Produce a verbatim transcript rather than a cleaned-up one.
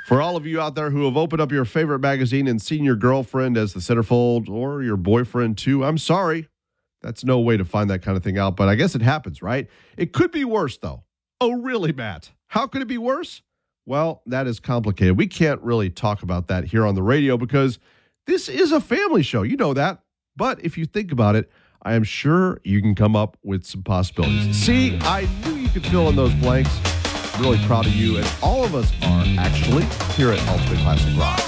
For all of you out there who have opened up your favorite magazine and seen your girlfriend as the centerfold or your boyfriend too, I'm sorry. That's no way to find that kind of thing out, but I guess it happens, right? It could be worse, though. Oh, really, Matt? How could it be worse? Well, that is complicated. We can't really talk about that here on the radio because this is a family show. You know that. But if you think about it, I am sure you can come up with some possibilities. See, I knew you could fill in those blanks. Really proud of you, and all of us are, actually, here at Ultimate Classic Rock.